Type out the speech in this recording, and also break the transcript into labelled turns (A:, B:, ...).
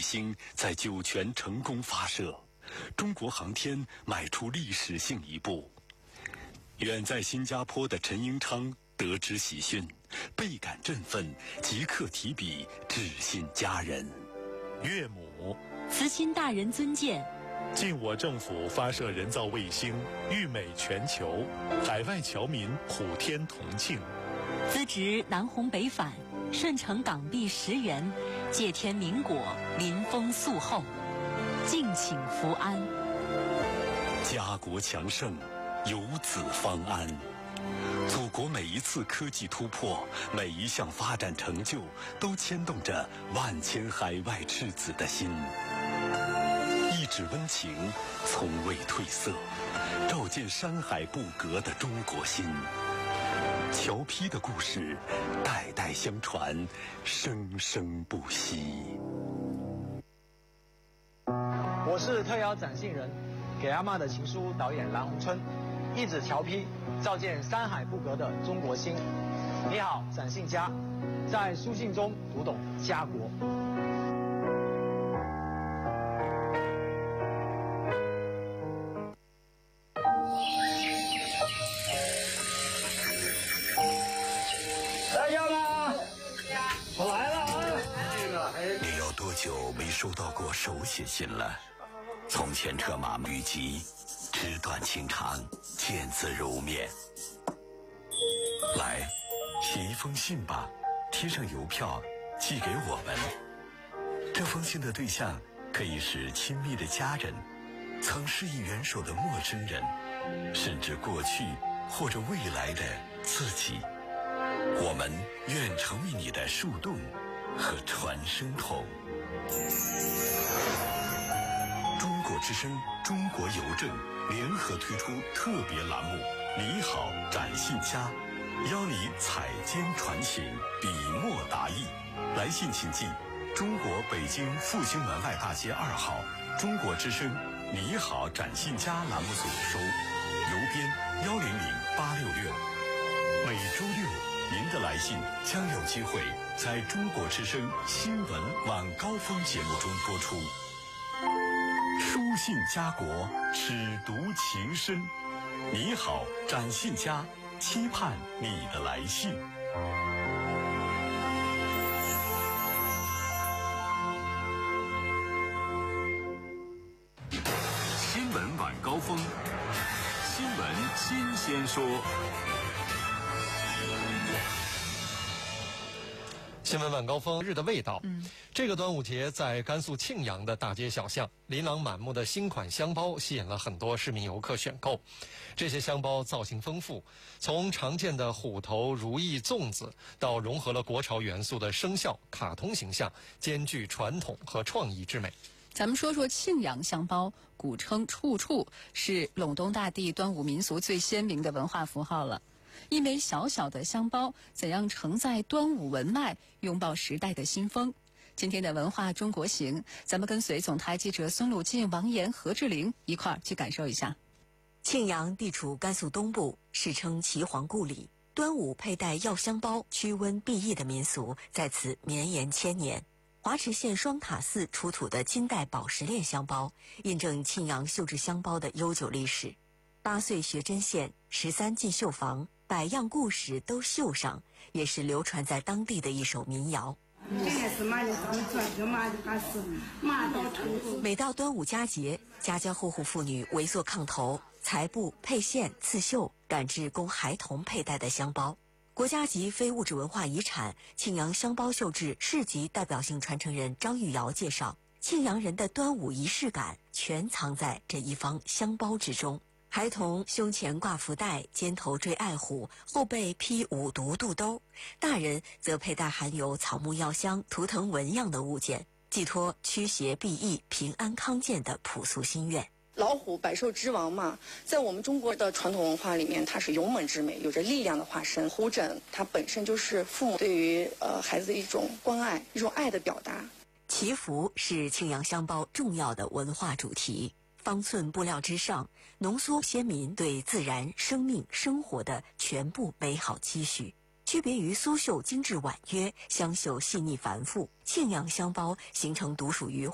A: 星在酒泉成功发射，中国航天迈出历史性一步。远在新加坡的陈英昌得知喜讯，倍感振奋，即刻提笔致信家人。
B: 岳母，
C: 慈亲大人尊见。
B: 晋我政府发射人造卫星，誉美全球，海外侨民普天同庆。
C: 资职南红北返，顺承港币10元，借天明果，民风肃厚，敬请福安。
A: 家国强盛，有子方安。祖国每一次科技突破，每一项发展成就，都牵动着万千海外赤子的心。一纸温情，从未褪色，照见山海不隔的中国心。侨批的故事，代代相传，生生不息。
D: 我是特邀展信人，给阿嬷的情书导演蓝洪春，一纸侨批，照见山海不隔的中国心。你好，展信家，在书信中读懂家国。
A: 你有多久没收到过手写信了？从前车马语急，纸短情长，见字如面。来，写一封信吧，贴上邮票，寄给我们。这封信的对象可以是亲密的家人，曾施以援手的陌生人，甚至过去或者未来的自己。我们愿成为你的树洞和传声筒。中国之声、中国邮政联合推出特别栏目“你好，展信家”，邀你采笺传情，笔墨达意。来信请寄中国北京复兴门外大街2号中国之声“你好，展信家”栏目组收，邮编100866。每周六，您的来信将有机会在中国之声新闻晚高峰节目中播出。书信家国，尺读情深。你好，展信家，期盼你的来信。新闻晚高峰，新闻新鲜说。
E: 新闻晚高峰日的味道。这个端午节在甘肃庆阳的大街小巷，琳琅满目的新款香包吸引了很多市民游客选购。这些香包造型丰富，从常见的虎头、如意、粽子，到融合了国潮元素的生肖、卡通形象，兼具传统和创意之美。
F: 咱们说说庆阳香包，古称处处，是陇东大地端午民俗最鲜明的文化符号了。一枚小小的香包，怎样承载端午文脉，拥抱时代的新风？今天的文化中国行，咱们跟随总台记者孙鲁进、王岩、何志玲一块儿去感受一下。
G: 庆阳地处甘肃东部，世称岐黄故里。端午佩戴药香包驱瘟避疫的民俗在此绵延千年。华池县双塔寺出土的金代宝石链香包，印证庆阳绣制香包的悠久历史。8岁学针线，13进绣房，100样故事都绣上，也是流传在当地的一首民谣。每到端午佳节，家家户户妇女围坐炕头，裁布、配线、刺绣，赶制供孩童佩戴的香包。国家级非物质文化遗产庆阳香包绣制市级代表性传承人张玉瑶介绍，庆阳人的端午仪式感全藏在这一方香包之中。孩童胸前挂福袋，肩头坠爱虎，后背披五毒肚兜；大人则佩戴含有草木药香、图腾纹样的物件，寄托驱邪避疫、平安康健的朴素心愿。
H: 老虎百兽之王嘛，在我们中国的传统文化里面，它是勇猛之美，有着力量的化身。虎枕它本身就是父母对于孩子的一种关爱，一种爱的表达。
G: 祈福是庆阳香包重要的文化主题。方寸布料之上，浓缩先民对自然、生命、生活的全部美好期许。区别于苏绣精致婉约，香绣细腻繁复，庆阳香包形成独属于